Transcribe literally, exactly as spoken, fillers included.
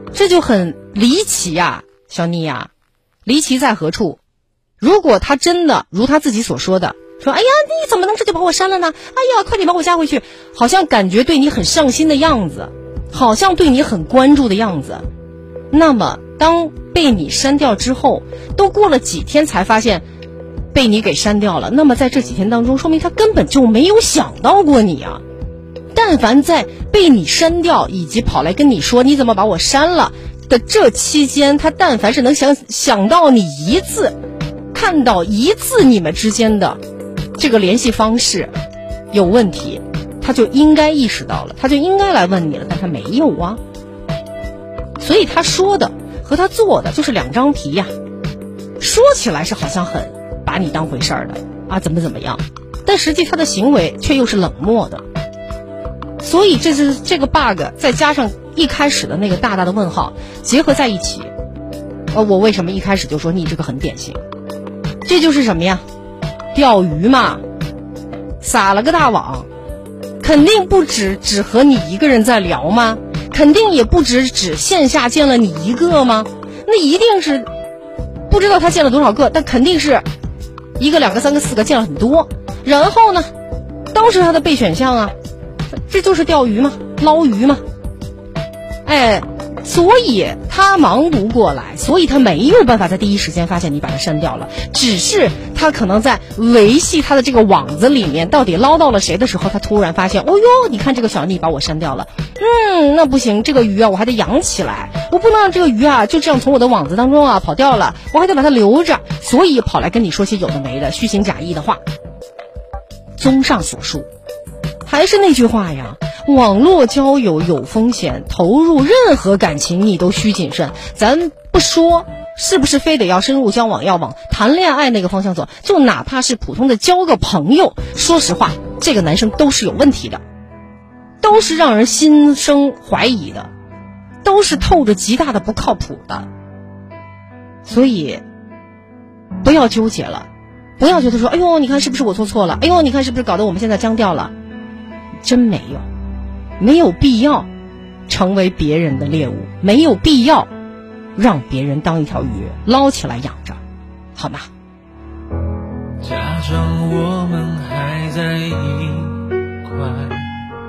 这就很离奇呀，小妮呀，离奇在何处？如果他真的如他自己所说的，说哎呀你怎么能这就把我删了呢？哎呀快点把我加回去，好像感觉对你很上心的样子，好像对你很关注的样子。那么当被你删掉之后，都过了几天才发现被你给删掉了，那么在这几天当中，说明他根本就没有想到过你啊。但凡在被你删掉以及跑来跟你说你怎么把我删了的这期间，他但凡是能想想到你一次，看到一次你们之间的这个联系方式有问题，他就应该意识到了，他就应该来问你了，但他没有啊。所以他说的和他做的就是两张皮呀、啊。说起来是好像很把你当回事儿的啊，怎么怎么样，但实际他的行为却又是冷漠的。所以这是这个 bug 再加上一开始的那个大大的问号结合在一起，呃，我为什么一开始就说你这个很典型？这就是什么呀？钓鱼嘛，撒了个大网，肯定不止只和你一个人在聊吗？肯定也不止只线下见了你一个吗？那一定是不知道他见了多少个，但肯定是一个两个三个四个见了很多。然后呢，都是他的备选项啊，这就是钓鱼嘛，捞鱼嘛。哎，所以他忙不过来，所以他没有办法在第一时间发现你把他删掉了，只是他可能在维系他的这个网子里面到底捞到了谁的时候，他突然发现，哦哟，你看这个小妮把我删掉了，嗯，那不行，这个鱼啊我还得养起来，我不能让这个鱼啊就这样从我的网子当中啊跑掉了，我还得把它留着，所以跑来跟你说些有的没的虚情假意的话。综上所述，还是那句话呀，网络交友有风险，投入任何感情你都需谨慎。咱不说是不是非得要深入交往，要往谈恋爱那个方向走，就哪怕是普通的交个朋友，说实话，这个男生都是有问题的，都是让人心生怀疑的，都是透着极大的不靠谱的。所以不要纠结了，不要觉得说哎呦你看是不是我做错了，哎呦你看是不是搞得我们现在僵掉了，真没有，没有必要成为别人的猎物，没有必要让别人当一条鱼捞起来养着，好吗？ 假装我们还在一